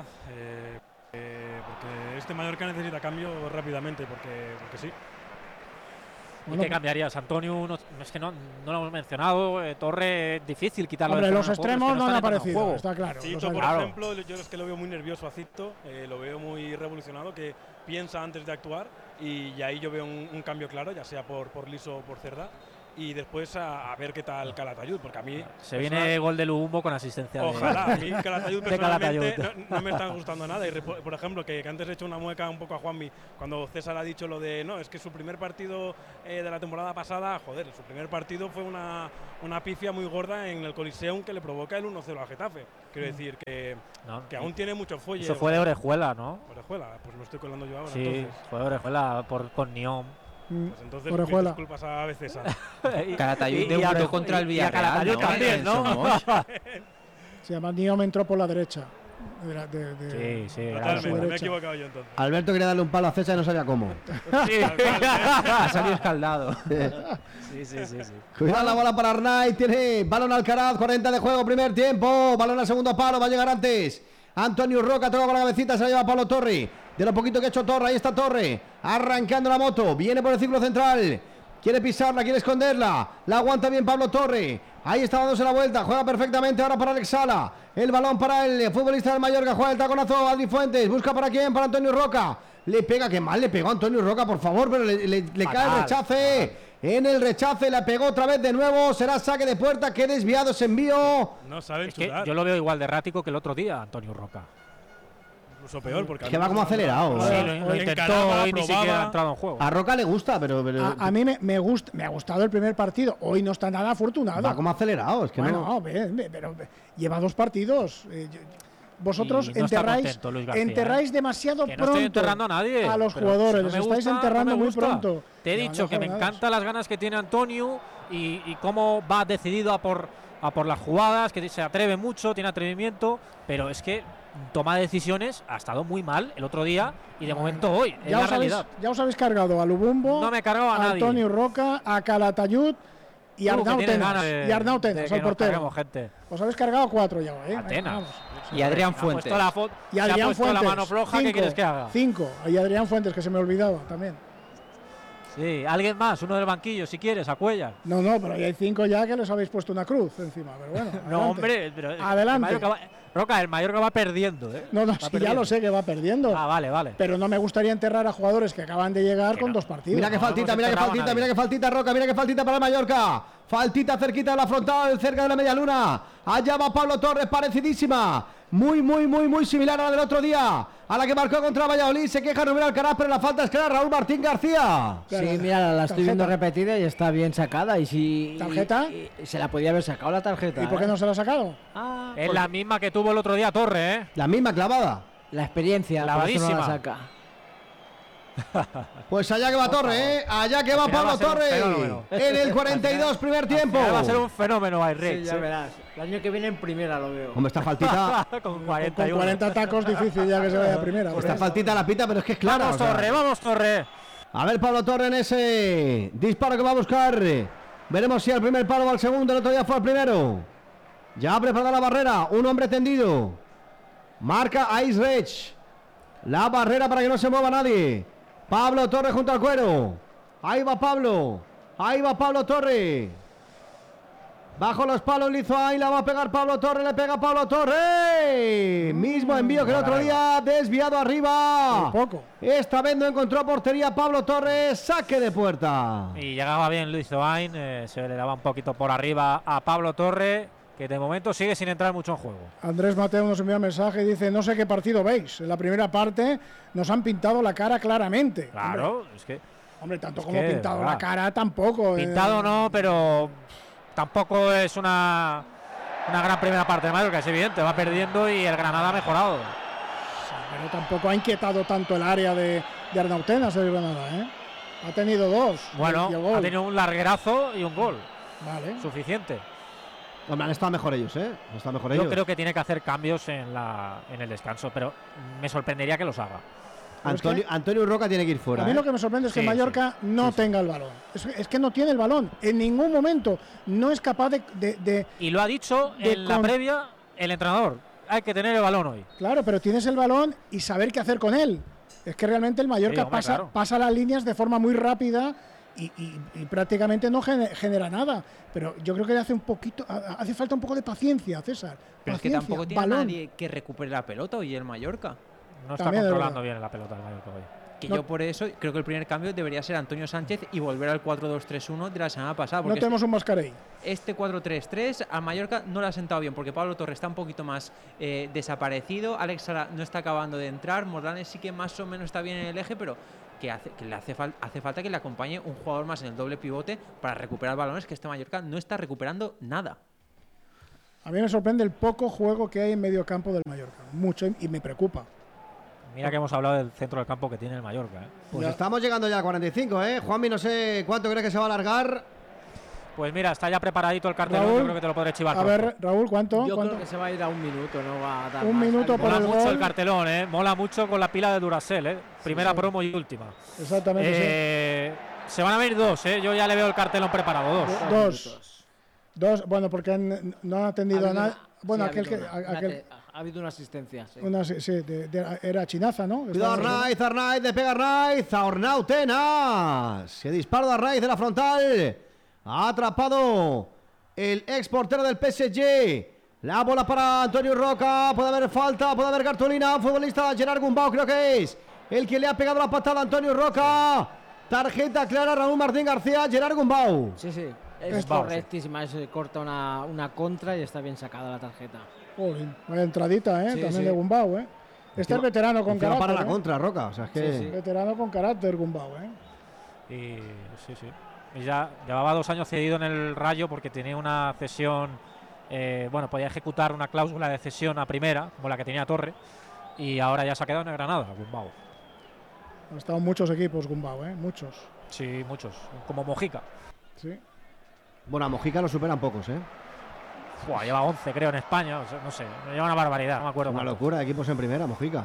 Porque este Mallorca necesita cambio rápidamente, porque sí. ¿Y qué cambiarías? Antonio, es que no lo hemos mencionado. Torre, difícil quitarlo. Hombre, de los juego, extremos es que no han están entrando en aparecido, juego. está claro. Cito, por ejemplo, yo es que lo veo muy nervioso a Cito, lo veo muy revolucionado, que piensa antes de actuar, y ahí yo veo un cambio claro, ya sea por Liso o por Cerda. Y después a ver qué tal Calatayud, porque a mí… Se viene gol de Lumumbo con asistencia. Ojalá, a mí Calatayud personalmente no me está gustando nada. Y por ejemplo, que antes he hecho una mueca un poco a Juanmi, cuando César ha dicho lo de, no, es que su primer partido de la temporada pasada, joder, su primer partido fue una pifia muy gorda en el Coliseum que le provoca el 1-0 al Getafe. Quiero decir que aún tiene mucho fuelle. Eso fue de Orejuela, ¿no? Orejuela, pues lo estoy colando yo ahora. Sí, entonces. fue de Orejuela con Niom. Pues entonces mis disculpas a veces. Calatayud debutó contra el Villarreal, ¿no? También, ¿no? Se llama Niom, entró por la derecha. Sí, totalmente, me he equivocado yo entonces. Alberto quería darle un palo a César y no sabía cómo. Sí. Ha salido escaldado. Sí. Cuidado la bola para Arnaiz, tiene balón Alcaraz, 40 de juego, primer tiempo, balón al segundo palo, va a llegar antes Antonio Roca, toca con la cabecita, se la lleva Pablo Torre. De lo poquito que ha hecho Torre, ahí está Torre, arrancando la moto, viene por el círculo central, quiere pisarla, quiere esconderla, la aguanta bien Pablo Torre, ahí está dándose la vuelta, juega perfectamente ahora para Alex Sala, el balón para el futbolista del Mallorca, juega el taconazo Adri Fuentes, busca para quién, para Antonio Roca, le pega, que mal le pegó a Antonio Roca, por favor, pero le cae el rechace, en el rechace, la pegó otra vez de nuevo, será saque de puerta, qué desviado ese envío. No saben que chutar. yo lo veo igual de errático que el otro día, Antonio Roca. Incluso peor, porque… Es que va como acelerado. Sí, lo intentó y ni siquiera ha entrado en juego. A Roca le gusta, pero a mí me ha gustado el primer partido. Hoy no está nada afortunado. Va como acelerado, es que bueno, pero lleva 2 partidos. Vosotros no enterráis demasiado que no pronto estoy enterrando a nadie, a los pero jugadores. si no Les me estáis gusta, enterrando no me muy gusta. pronto. Te he dicho que me encantan las ganas que tiene Antonio y cómo va decidido a por las jugadas, que se atreve mucho, tiene atrevimiento, pero es que toma de decisiones ha estado muy mal el otro día y de momento hoy, es la realidad. Ya os habéis cargado a Lumumbo, no me he cargado a nadie. Antonio Roca, a Calatayud y Arnau Tenas, al portero. Gente. Os habéis cargado 4 ya, ¿eh? Atenas. Y Adrián Fuentes. Y Adrián Fuentes. La mano floja, 5, ¿qué quieres que haga? 5. Y Adrián Fuentes, que se me olvidaba también. Sí, alguien más, uno del banquillo, si quieres, a Cuellar. No, pero ya hay 5 ya que les habéis puesto una cruz encima, pero bueno. No, hombre, pero adelante. Roca, el Mallorca va perdiendo, ¿eh? No, sí, ya lo sé que va perdiendo. Ah, vale. Pero no me gustaría enterrar a jugadores que acaban de llegar con 2 partidos. Mira qué faltita, mira qué faltita, Roca, mira qué faltita para el Mallorca. Faltita cerquita de la frontal, cerca de la media luna. Allá va Pablo Torres, parecidísima. Muy similar a la del otro día. A la que marcó contra Valladolid. Se queja Rubén Alcaraz, pero la falta es clara. Raúl Martín García. Sí, mira, la estoy viendo repetida y está bien sacada. Y si ¿tarjeta? Y se la podía haber sacado la tarjeta. ¿Y por qué no se la ha sacado? Es la misma que tuvo el otro día Torre, ¿eh? La misma clavada. La experiencia, clavadísima. No la saca. Pues allá que va Torre, ¿eh? Allá que va Pablo Torre. En el 42, primer tiempo. Va a ser un fenómeno, Sí, ya verás. El año que viene en primera lo veo. Hombre, esta faltita. con 40 tacos, difícil ya que se vaya a primera. Esta faltita la pita, pero es que es clara. Vamos, Torre. A ver, Pablo Torre en ese disparo que va a buscar. Veremos si al primer palo va al segundo. El otro día fue al primero. Ya preparada la barrera. Un hombre tendido. Marca Ice Rage. La barrera para que no se mueva nadie. Pablo Torre junto al cuero. Ahí va Pablo. Torre. Bajo los palos Lizoain, la va a pegar Pablo Torre, le pega Pablo Torre. Mismo envío que el otro día, desviado arriba. Poco. Esta vez no encontró portería Pablo Torre, saque de puerta. Y llegaba bien Luis Zoain, se le daba un poquito por arriba a Pablo Torre, que de momento sigue sin entrar mucho en juego. Andrés Mateo nos envía un mensaje y dice, no sé qué partido veis. En la primera parte nos han pintado la cara claramente. Claro, es que… Hombre, tanto como pintado la cara, tampoco. Pintado no, pero… Tampoco es una gran primera parte de Mallorca, es evidente, va perdiendo y el Granada ha mejorado. Sí, pero tampoco ha inquietado tanto el área de Arnau Tenas el Granada, ¿eh? Ha tenido 2. Bueno, ha tenido un larguerazo y un gol. Vale. Suficiente. Hombre, han estado mejor ellos, ¿eh? Yo creo que tiene que hacer cambios en el descanso, pero me sorprendería que los haga. Antonio Roca tiene que ir fuera. A mí lo que me sorprende es que Mallorca no tenga el balón. Es que no tiene el balón. En ningún momento no es capaz de y lo ha dicho en la previa el entrenador. Hay que tener el balón hoy. Claro, pero tienes el balón y saber qué hacer con él. Es que realmente el Mallorca pasa las líneas de forma muy rápida y prácticamente no genera nada. Pero yo creo que le hace falta un poco de paciencia, César. Pero paciencia, es que tampoco tiene balón. nadie que recupere la pelota hoy el Mallorca. No está También controlando bien la pelota el Mallorca hoy. Que No. yo por eso creo que el primer cambio debería ser Antonio Sánchez y volver al 4-2-3-1 de la semana pasada. No Porque tenemos un Mascarell. este 4-3-3 a Mallorca no le ha sentado bien porque Pablo Torres está un poquito más desaparecido, Alex Sala no está acabando de entrar, Morlanes sí que más o menos está bien en el eje, pero que le hace falta que le acompañe un jugador más en el doble pivote para recuperar balones, que este Mallorca no está recuperando nada. A mí me sorprende el poco juego que hay en medio campo del Mallorca. Mucho, y me preocupa. Mira que hemos hablado del centro del campo que tiene el Mallorca. Pues Ya. estamos llegando ya a 45, ¿eh? Juanmi, no sé cuánto crees que se va a alargar. Pues mira, está ya preparadito el cartelón, Raúl, yo creo que te lo podré chivar. A ver, Raúl, ¿cuánto? Yo ¿Cuánto? creo que se va a ir a un minuto, no va a dar Un más. minuto por Mola el mucho gol. el cartelón, mola mucho con la pila de Duracell, primera sí. promo y última. Exactamente, Se van a venir dos, yo ya le veo el cartelón preparado, dos. Dos, bueno, porque no han atendido a nadie. Bueno, Ha habido una asistencia. Sí. Era Chinaza, ¿no? Cuidado, Arnaiz, despega Arnaiz, a Ornautenas. Se dispara de Arnaiz de la frontal. Ha atrapado el ex portero del PSG. La bola para Antonio Roca. Puede haber falta, puede haber cartulina. Futbolista Gerard Gumbau, creo que es el que le ha pegado la patada a Antonio Roca. Tarjeta clara, Raúl Martín García, Gerard Gumbau. Sí. Es correctísima. Corta una contra y está bien sacada la tarjeta. Joder, vaya entradita, Sí, también sí. de Gumbau, Este es veterano con Encima carácter. para la contra, Roca. O sea, es que Sí. Veterano con carácter, Gumbau, Y sí. Y ya llevaba 2 años cedido en el Rayo porque tenía una cesión, podía ejecutar una cláusula de cesión a primera, como la que tenía Torre, y ahora ya se ha quedado en el Granada, Gumbau. Ha estado en muchos equipos, Gumbau, muchos. Sí, muchos, como Mojica. Sí. bueno, a Mojica lo superan pocos, ¿eh? Lleva 11 creo en España, o sea, no sé, lleva una barbaridad, no me acuerdo Una cuánto. locura de equipos en primera, Mojica.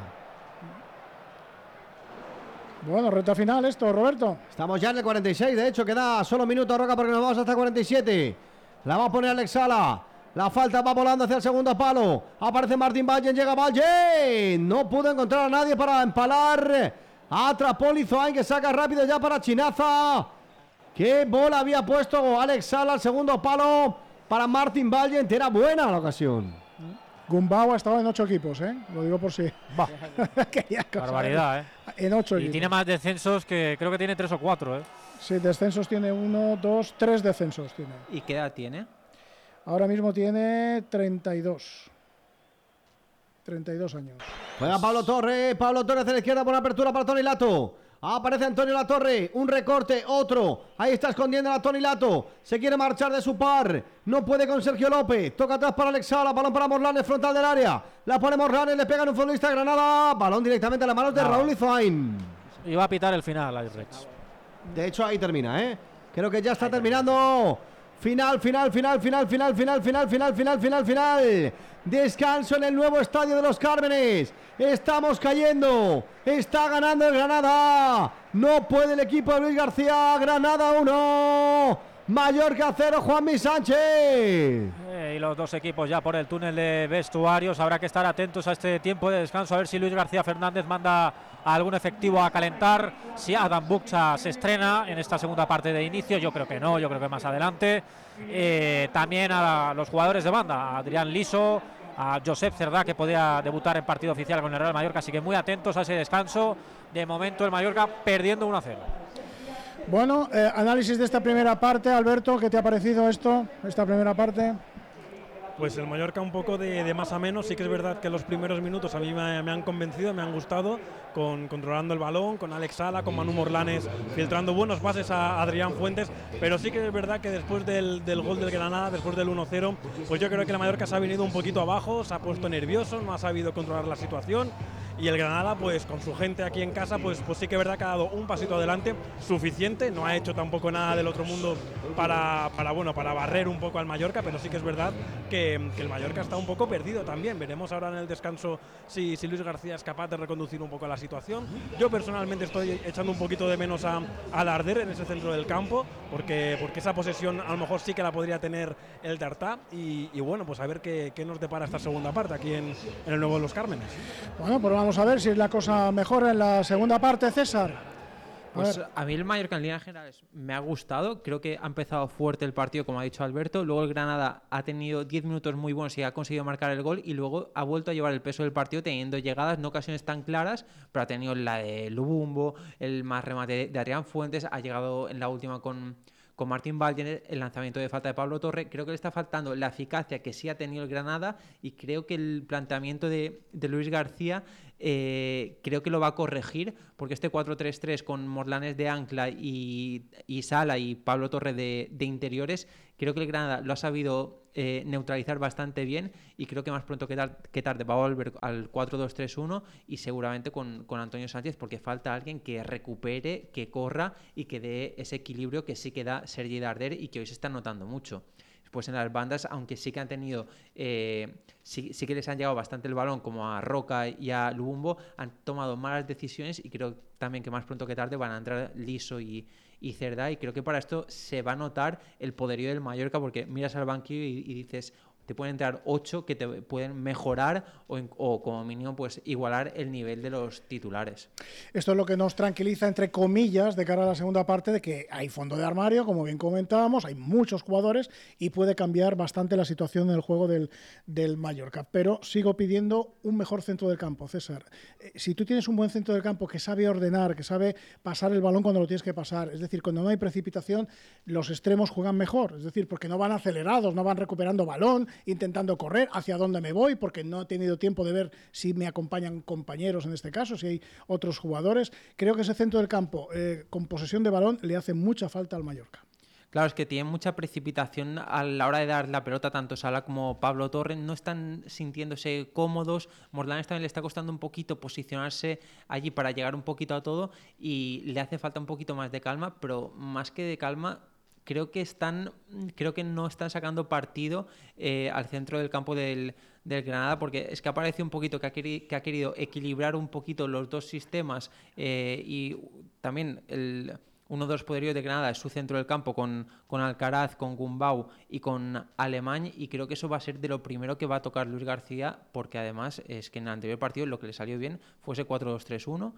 Bueno, recta final esto, Roberto. Estamos ya en el 46, de hecho queda solo un minuto, Roca, porque nos vamos hasta el 47. La va a poner Alex Sala. La falta va volando hacia el segundo palo. Aparece Martín Vallen, llega Vallen. No pudo encontrar a nadie para empalar. Atrapó Lizoain, que saca rápido ya para Chinaza. Qué bola había puesto Alex Sala al segundo palo para Martín Vallen. Era buena la ocasión. Gumbau ha estado en 8 equipos, Lo digo por si. Quería cosa, Barbaridad, En 8 Y equipos. tiene más descensos que creo que tiene 3 o 4, Sí, descensos tiene 1, 2, 3 descensos tiene. ¿Y qué edad tiene? Ahora mismo tiene 32. 32 años. Juega Pablo Torres a la izquierda por apertura para Toni Lato. Aparece Antonio Latorre, un recorte, otro. Ahí está escondiendo a Toni Lato. Se quiere marchar de su par. No puede con Sergio López. Toca atrás para Alex Sala. Balón para Morlanes, frontal del área. La pone Morlanes, le pega en un futbolista de Granada. Balón directamente a las manos de Raúl Lizoain. Iba a pitar el final, Rex. De hecho, ahí termina, Creo que ya está terminando. Final. Descanso en el nuevo estadio de los Cármenes. Estamos cayendo. Está ganando el Granada. No puede el equipo de Luis García. Granada 1. Mallorca 0. Juanmi Sánchez. Y los dos equipos ya por el túnel de vestuarios. Habrá que estar atentos a este tiempo de descanso. A ver si Luis García Fernández manda a algún efectivo a calentar. Si Adam Buxa se estrena en esta segunda parte de inicio. Yo creo que no, yo creo que más adelante. También a los jugadores de banda. A Adrián Liso, a Josep Cerdá, que podía debutar en partido oficial con el Real Mallorca. Así que muy atentos a ese descanso. De momento el Mallorca perdiendo 1-0. Bueno, análisis de esta primera parte, Alberto, ¿qué te ha parecido esta primera parte? Pues el Mallorca un poco de más a menos. Sí que es verdad que los primeros minutos a mí me han convencido, me han gustado, controlando el balón, con Alex Sala, con Manu Morlanes, filtrando buenos pases a Adrián Fuentes, pero sí que es verdad que después del gol del Granada, después del 1-0, pues yo creo que el Mallorca se ha venido un poquito abajo, se ha puesto nervioso, no ha sabido controlar la situación, y el Granada, pues con su gente aquí en casa, pues sí que es verdad que ha dado un pasito adelante suficiente, no ha hecho tampoco nada del otro mundo para barrer un poco al Mallorca, pero sí que es verdad que el Mallorca está un poco perdido también. Veremos ahora en el descanso si Luis García es capaz de reconducir un poco la situación. Yo personalmente estoy echando un poquito de menos a Darder en ese centro del campo, porque esa posesión a lo mejor sí que la podría tener el Tartá, y bueno, pues a ver qué nos depara esta segunda parte aquí en el nuevo Los Cármenes. Bueno, pues vamos a ver si la cosa mejora en la segunda parte, César. Pues a mí el Mallorca en líneas generales me ha gustado. Creo que ha empezado fuerte el partido, como ha dicho Alberto. Luego el Granada ha tenido 10 minutos muy buenos y ha conseguido marcar el gol. Y luego ha vuelto a llevar el peso del partido teniendo llegadas, no ocasiones tan claras, pero ha tenido la de Lubumbo, el más remate de Adrián Fuentes. Ha llegado en la última con Martín Valls, el lanzamiento de falta de Pablo Torre. Creo que le está faltando la eficacia que sí ha tenido el Granada, y creo que el planteamiento de Luis García creo que lo va a corregir, porque este 4-3-3 con Morlanes de ancla y Sala y Pablo Torre de interiores, creo que el Granada lo ha sabido neutralizar bastante bien, y creo que más pronto que tarde va a volver al 4-2-3-1 y seguramente con Antonio Sánchez, porque falta alguien que recupere, que corra y que dé ese equilibrio que sí que da Sergi Darder y que hoy se está notando mucho. Pues en las bandas, aunque sí que han tenido, sí que les han llegado bastante el balón, como a Roca y a Lubumbo, han tomado malas decisiones, y creo también que más pronto que tarde van a entrar Liso y Cerdá, y creo que para esto se va a notar el poderío del Mallorca, porque miras al banquillo y dices, te pueden entrar 8 que te pueden mejorar o como mínimo pues igualar el nivel de los titulares. Esto es lo que nos tranquiliza, entre comillas, de cara a la segunda parte, de que hay fondo de armario, como bien comentábamos, hay muchos jugadores y puede cambiar bastante la situación en el juego del Mallorca. Pero sigo pidiendo un mejor centro del campo, César. Si tú tienes un buen centro del campo que sabe ordenar, que sabe pasar el balón cuando lo tienes que pasar, es decir, cuando no hay precipitación, los extremos juegan mejor, es decir, porque no van acelerados, no van recuperando balón, intentando correr hacia dónde me voy, porque no he tenido tiempo de ver si me acompañan compañeros en este caso, si hay otros jugadores. Creo que ese centro del campo con posesión de balón le hace mucha falta al Mallorca. Claro, es que tienen mucha precipitación a la hora de dar la pelota, tanto Sala como Pablo Torre no están sintiéndose cómodos. Morlanes también le está costando un poquito posicionarse allí para llegar un poquito a todo, y le hace falta un poquito más de calma, pero más que de calma, creo que no están sacando partido al centro del campo del Granada, porque es que ha parecido un poquito que ha querido equilibrar un poquito los dos sistemas, y también uno de los poderíos de Granada es su centro del campo con Alcaraz, con Gumbau y con Alemany, y creo que eso va a ser de lo primero que va a tocar Luis García, porque además es que en el anterior partido lo que le salió bien fue ese 4-2-3-1,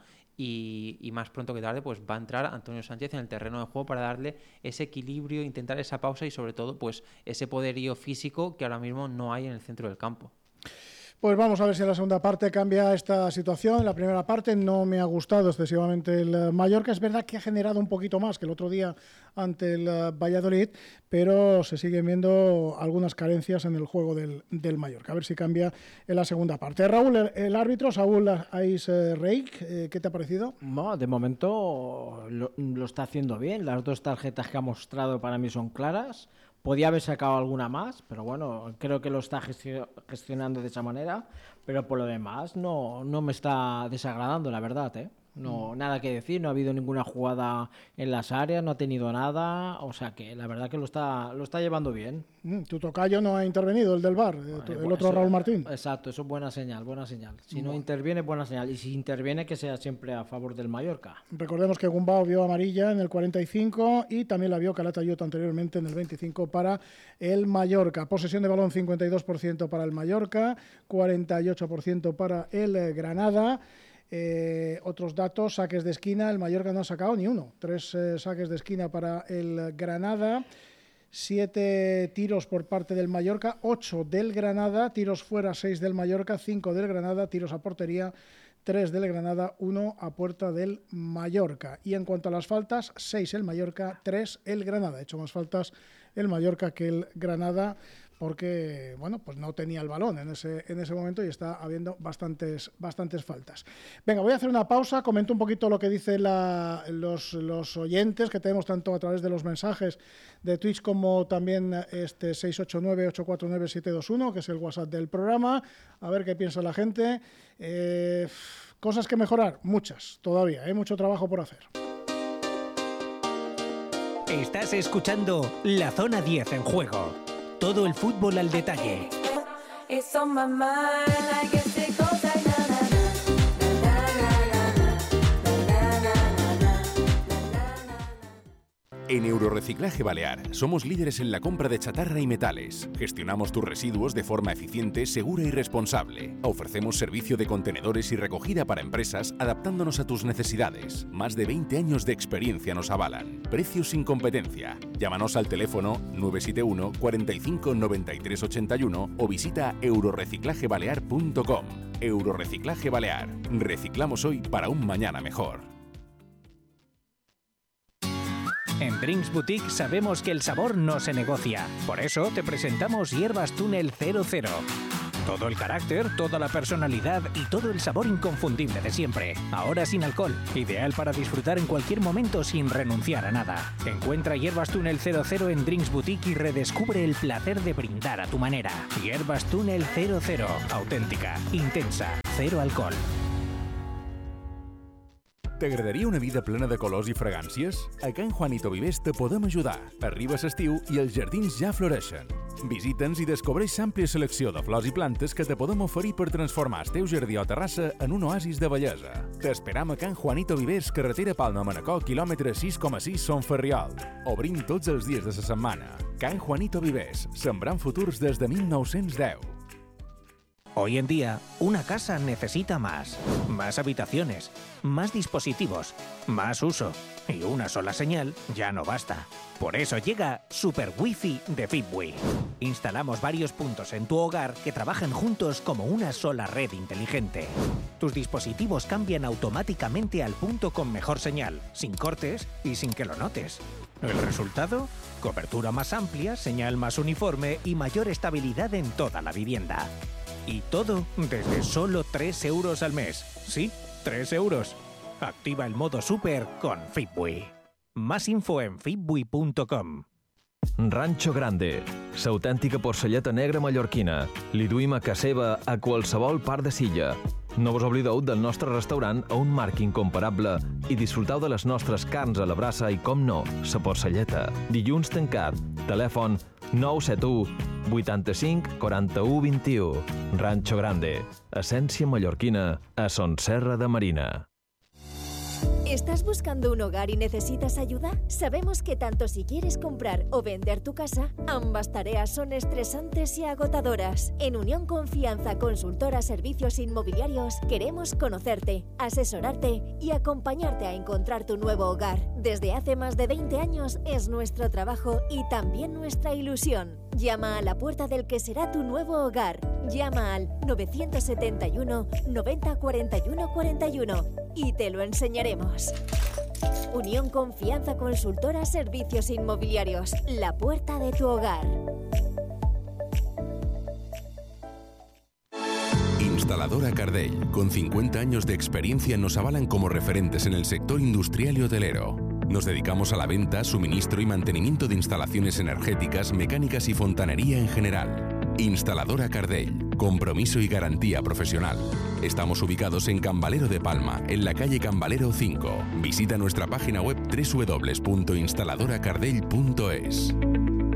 y más pronto que tarde pues va a entrar Antonio Sánchez en el terreno de juego para darle ese equilibrio, intentar esa pausa y sobre todo pues ese poderío físico que ahora mismo no hay en el centro del campo. Pues vamos a ver si en la segunda parte cambia esta situación. En la primera parte no me ha gustado excesivamente el Mallorca. Es verdad que ha generado un poquito más que el otro día ante el Valladolid, pero se siguen viendo algunas carencias en el juego del Mallorca. A ver si cambia en la segunda parte. Raúl, el árbitro, Saúl Ais Reik, ¿qué te ha parecido? No, de momento lo está haciendo bien. Las dos tarjetas que ha mostrado para mí son claras. Podía haber sacado alguna más, pero bueno, creo que lo está gestionando de esa manera. Pero por lo demás no me está desagradando, la verdad, ¿eh? No, nada que decir, no ha habido ninguna jugada en las áreas, no ha tenido nada, o sea que la verdad que lo está llevando bien. Tu tocayo no ha intervenido, el del VAR, el otro Raúl Martín. Exacto, eso es buena señal, buena señal. Si no interviene, buena señal, y si interviene, que sea siempre a favor del Mallorca. Recordemos que Gumbau vio amarilla en el 45 y también la vio Calatayud anteriormente en el 25 para el Mallorca. Posesión de balón 52% para el Mallorca, 48% para el Granada. Otros datos, saques de esquina, el Mallorca no ha sacado ni uno. 3 saques de esquina para el Granada, 7 tiros por parte del Mallorca, 8 del Granada, tiros fuera 6 del Mallorca, 5 del Granada, tiros a portería 3 del Granada, 1 a puerta del Mallorca. Y en cuanto a las faltas, 6 el Mallorca, 3 el Granada. Ha hecho más faltas el Mallorca que el Granada, porque bueno, pues no tenía el balón en ese momento y está habiendo bastantes faltas. Venga, voy a hacer una pausa, comento un poquito lo que dicen los oyentes que tenemos tanto a través de los mensajes de Twitch como también 689-849-721, que es el WhatsApp del programa, a ver qué piensa la gente. Cosas que mejorar, muchas todavía, hay mucho trabajo por hacer. Estás escuchando La Zona 10 en juego. Todo el fútbol al detalle. En Eurorreciclaje Balear somos líderes en la compra de chatarra y metales. Gestionamos tus residuos de forma eficiente, segura y responsable. Ofrecemos servicio de contenedores y recogida para empresas adaptándonos a tus necesidades. Más de 20 años de experiencia nos avalan. Precios sin competencia. Llámanos al teléfono 971 45 93 81 o visita euroreciclagebalear.com. Eurorreciclaje Balear. Reciclamos hoy para un mañana mejor. En Drinks Boutique sabemos que el sabor no se negocia. Por eso te presentamos Hierbas Túnel 00. Todo el carácter, toda la personalidad y todo el sabor inconfundible de siempre. Ahora sin alcohol. Ideal para disfrutar en cualquier momento sin renunciar a nada. Encuentra Hierbas Túnel 00 en Drinks Boutique y redescubre el placer de brindar a tu manera. Hierbas Túnel 00. Auténtica, intensa, cero alcohol. T'agradaria una vida plena de colors i fragàncies? A Can Juanito Vivers te podem ajudar. Arriba l'estiu i els jardins ja floreixen. Visita'ns i descobreix l'àmplia selecció de flors i plantes que te podem oferir per transformar el teu jardí o terrassa en un oasis de bellesa. T'esperam a Can Juanito Vivers, carretera Palma-Manacor, quilòmetre 6,6 Son Ferriol. Obrim tots els dies de la setmana. Can Juanito Vivers, sembrant futurs des de 1910. Hoy en día, una casa necesita más. Más habitaciones, más dispositivos, más uso. Y una sola señal ya no basta. Por eso llega Super Wi-Fi de Fitbee. Instalamos varios puntos en tu hogar que trabajan juntos como una sola red inteligente. Tus dispositivos cambian automáticamente al punto con mejor señal, sin cortes y sin que lo notes. ¿El resultado? Cobertura más amplia, señal más uniforme y mayor estabilidad en toda la vivienda. Y todo desde solo 3 euros al mes. Sí, 3 euros. Activa el modo Super con Fitbee. Más info en fitbee.com. Rancho Grande, l'autèntica porcelleta negra mallorquina. Li duim a casa seva a qualsevol part de Silla. No vos oblideu del nostre restaurant a un marc incomparable i disfruteu de les nostres carns a la brasa i, com no, la porcelleta. Dilluns tancat. Telèfon 971 85 41 21. Rancho Grande, essència mallorquina a Son Serra de Marina. ¿Estás buscando un hogar y necesitas ayuda? Sabemos que tanto si quieres comprar o vender tu casa, ambas tareas son estresantes y agotadoras. En Unión Confianza Consultora Servicios Inmobiliarios queremos conocerte, asesorarte y acompañarte a encontrar tu nuevo hogar. Desde hace más de 20 años es nuestro trabajo y también nuestra ilusión. Llama a la puerta del que será tu nuevo hogar. Llama al 971 90 41 41 y te lo enseñaremos. Unión Confianza Consultora Servicios Inmobiliarios, la puerta de tu hogar. Instaladora Cardell, con 50 años de experiencia, nos avalan como referentes en el sector industrial y hotelero. Nos dedicamos a la venta, suministro y mantenimiento de instalaciones energéticas, mecánicas y fontanería en general. Instaladora Cardell, compromiso y garantía profesional. Estamos ubicados en Can Valero de Palma, en la calle Can Valero 5. Visita nuestra página web www.instaladoracardell.es.